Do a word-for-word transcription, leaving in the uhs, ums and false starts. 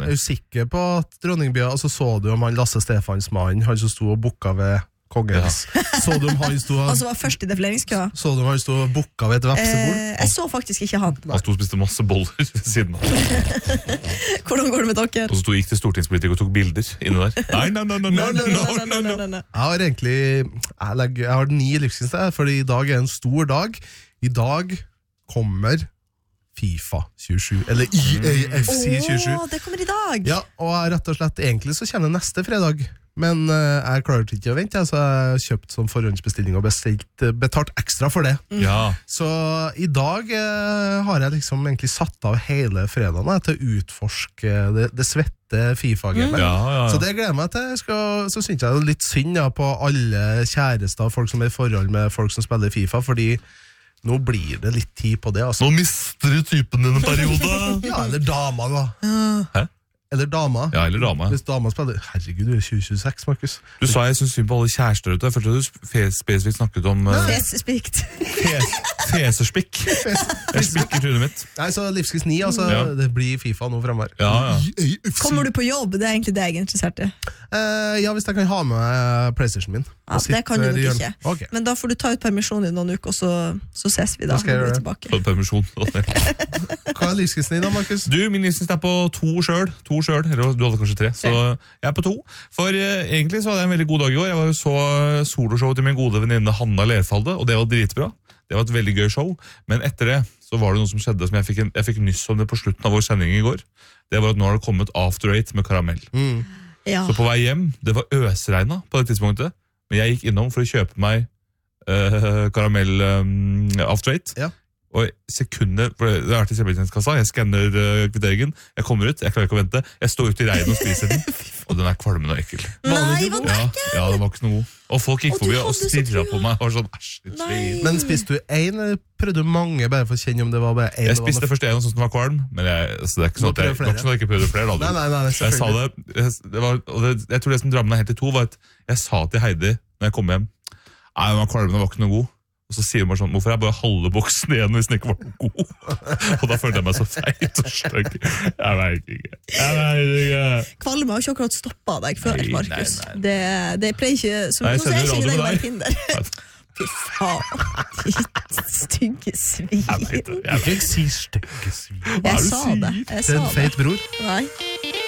Er du sikker på at Dronningbya, altså så du om han Lasse Stefans mann, han som sto og bukka ved kongens, ja. Så du om han sto altså var først i defileringskøa? Så du om han sto og bukka ved et vepsebord? Eh, jeg så faktisk ikke han. Han sto og spiste masse boller ved siden av. Hvordan går det med dere? Og så sto, gikk til stortingspolitikere og tok bilder inne der. Nei, nei, nei, nei, nei, nei, nei, nei, nei. Jeg har egentlig, jeg, legger, jeg har ni livssynstegn, fordi i dag er en stor dag. I dag kommer FIFA tjuesju, eller E A F C tjuesju. Åh, det kommer i dag! Ja, og rett og slett, egentlig så kommer det neste fredag. Men uh, jeg klarte ikke å vente, så jeg har kjøpt sånn forhåndsbestilling og bestilt, betalt ekstra for det. Mm. Ja. Så i dag uh, har jeg liksom egentlig satt av hele fredagen til å utforske det, det svette FIFA-gamet. Mm. Ja, ja, ja. Så det gleder jeg meg til. Skal, så synes jeg det er litt synd ja, på alle kjærester, folk som er i forhold med folk som spiller FIFA, fordi nå blir det litt tid på det. Altså. Nå mister du typen din en periode! Ja, eller dama da. Hæ? Eller dama. Ja, eller dama. Hvis dama spiller... Herregud, du er tjue tjueseks, Markus. Du sa jeg synes synd på alle kjærester ute. Jeg følte at du fes, spesifikt snakket om... Uh, Fesespikt. Fes, feserspikk. Jeg spikker trynet mitt. Nei, så livskris ni, altså. Ja. Det blir FIFA nå fremover. Ja, ja. Kommer du på jobb? Det er egentlig det jeg er interessert i. Eh, ja, hvis jeg kan ha med PlayStation min. Ja, det kan du nok ikke. Okay. Men da får du ta ut permisjon i noen uker, og så, så ses vi da. Da skal jeg gjøre det. For permisjon. Hva er livskrisen din da, Markus? Du, min livskrisen er på to selv. To selv, eller du hadde kanskje tre. Så jeg er på to. For uh, egentlig så hadde jeg en veldig god dag i går. Jeg var jo så soloshow til min gode venninne Hanna Lerfalde, og det var dritbra. Det var et veldig gøy show. Men etter det så var det noe som skjedde som jeg fikk, en, jeg fikk nyss om det på slutten av vår sending i går. Det var at nå har det kommet After Eight med karamell. Mm. Ja. Så på vei hjem, det var øsregna på det tidspunktet, men jeg gikk innom for å kjøpe meg uh, karamell um, After Eight. Ja. Og sekundet, for det har vært i selvbetjeningskassa, jeg skanner uh, kvitteringen, jeg kommer ut, jeg klarer ikke å vente, jeg står ute i regnen og spiser den, og den er kvalmen og ekkel. Nei, hva ja, ja, det var ikke noe. Og folk gikk forbi og stirret på meg, og var sånn, æsj, litt Men spiste du en, eller prøvde du mange, bare for å kjenne om det var bare en? Jeg spiste først en og sånn som var kvalm, men jeg, så det er ikke sånn at jeg, nok sånn at jeg ikke prøvde flere. Nei, nei, nei, jeg sa det, jeg, det var, og det, jeg tror det som drammet meg helt i to, var at jeg sa til Heidi, når jeg kom hjem, nei, den var kvalmen, den var ikke noe god. Og så sier hun bare sånn, hvorfor er jeg bare halve boksen igjen hvis den ikke var noe god? Og da følte jeg meg så feit og støgg. Jeg vet ikke. Jeg vet ikke. Kvalme har ikke akkurat stoppet deg før, Nei, Markus. nei, nei. Det, det pleier ikke... Som, Nei, jeg sender radio med deg. Tinder. Fy faen, ditt stygge svin. Jeg vet ikke. Jeg fikk si stygge svin. Jeg sa det. Jeg Det er sa en det. feit bror. Nei.